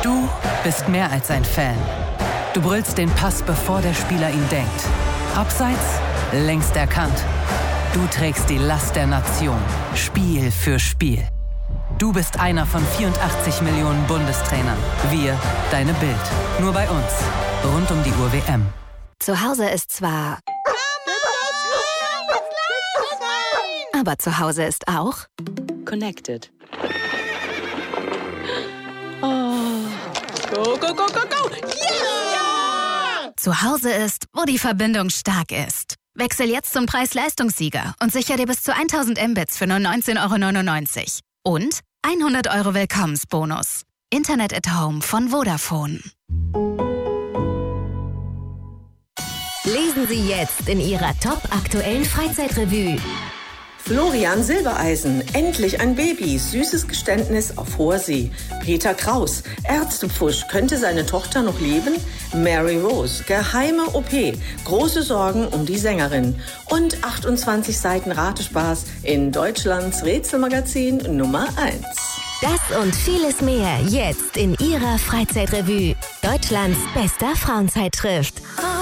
Du bist mehr als ein Fan. Du brüllst den Pass, bevor der Spieler ihn denkt. Abseits, längst erkannt. Du trägst die Last der Nation, Spiel für Spiel. Du bist einer von 84 Millionen Bundestrainern. Wir, deine Bild. Nur bei uns. Rund um die Uhr WM. Zu Hause ist zwar... Aber zu Hause ist auch... Connected. Oh. Go, go, go, go, go! Yeah! Zu Hause ist, wo die Verbindung stark ist. Wechsel jetzt zum Preis-Leistungssieger und sicher dir bis zu 1000 Mbits für nur 19,99 € und 100 € Willkommensbonus. Internet at Home von Vodafone. Lesen Sie jetzt in Ihrer top-aktuellen Freizeitrevue. Florian Silbereisen, endlich ein Baby, süßes Geständnis auf hoher See. Peter Kraus, Ärztepfusch, könnte seine Tochter noch leben? Mary Rose, geheime OP, große Sorgen um die Sängerin. Und 28 Seiten Ratespaß in Deutschlands Rätselmagazin Nummer 1. Das und vieles mehr jetzt in Ihrer Freizeitrevue. Deutschlands bester Frauenzeitschrift.